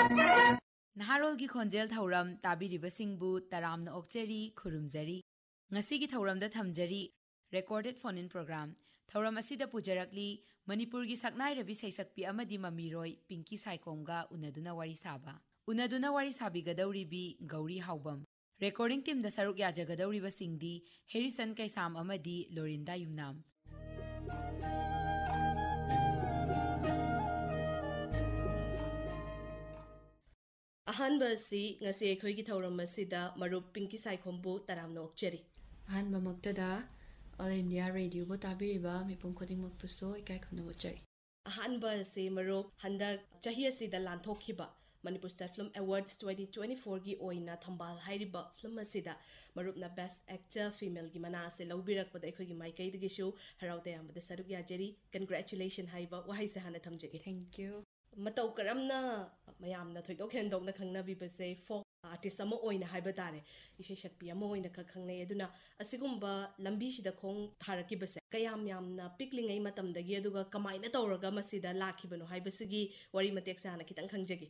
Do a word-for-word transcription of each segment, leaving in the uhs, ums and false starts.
Naharolgi khonjel thauram tabiribasingbu taramna okcheri khurumjari. Ngasigi thauramda thamjari recorded phone in program. Thauram asida pujarakli Manipurgi saknai rabi saisakpi amadi mamiroi Pinky Saikomga unaduna wari saba. Unaduna wari sabi gadauribi Gauri Haubam. Recording team da saruk yajagadawriba singdi Harrison Kaisam amadi Lorinda Yumnam. Ahanba si ngasi akhoi thauram asida marup Pinky Saikombu taramna okcheri. Ahanba maktada All India Radio bo tabiriba mipum khodingmak puso ikai khumna ochari. Ahanba si marup handak chahi asida lanthokhiba Manipur State Film Awards twenty twenty-four gi oina thambal hairiba film asida marupna Best Actor Female gi mana ase laubirakpada akhoi gi maikai digi show harauta yamada saruk yajari. Congratulations haiba wahai se hana thamjage. Thank you. Matau karamna mayamna thoidok hendokna khangna bibase folk artist ama oina haiba tare ishe shakpi ama oina ka khangnei aduna asigumba lambi sida khong tharakibase kayam yamna piklingai matamdagi aduga kamaina tawraga masida lakhibano haibasigi wari matek sa hana kitang khangjagi.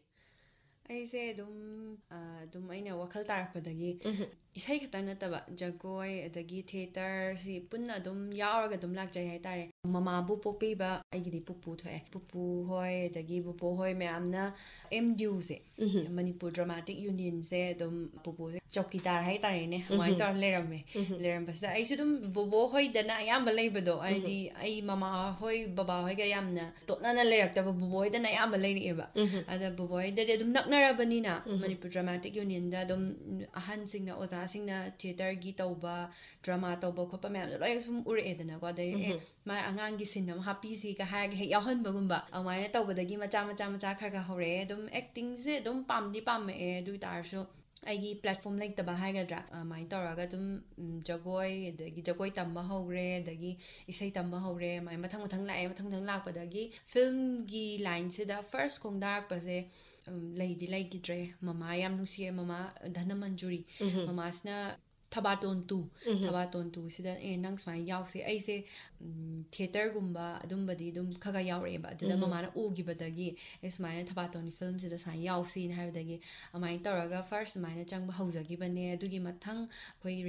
Aise dum dum aina wakal tarakpadagi isai khatang nataba jagoi adagi theater si punna dum yauraga dum lakjai haitare mama bu pokpiba aigidi pupu thoe pupu hoi adagi pupu hoi mayamna M D U se Manipur Dramatic Union se dum pupu chowkidar haitare ne mai tor lerame leram basta aisu dum bobo hoi dana ayamba leibado aidi ai mama hoi baba hoi ga yamna totna na lerakta bobo hoi dana ayamba leiriba ada bobo hoi de dum nak Narabanina, Manipur Dramatic Union, da dum ahan singna oza singna theater gi tauba drama tauba khopa ma'am loi sum ure edana ko dai ma angang gi sinam happy si ka ha ge yahan bagumba amaina tauba dagi macha macha macha khar ga hore dum acting se dum pam di pam e du tar so aigi platform like taba haigadra mai toraga dum jagoi dagi jagoi tamba hore dagi isai tamba hore mai mathang mathang lae mathang mathang lakpa dagi film gi line se da first kongdarak pa se lady like dre mama yam nusi mama Dhana Manjuri mama sna Thabaton tu Thabaton tu sida e nang smai yaw se ai se theater gumba adum badi dum khaga yaw re ba dida mama na ogi badagi esmai na Thabaton film sida sai yaw sin ha badagi amai taraga first mai na chang ba haujagi bane adugi mathang koi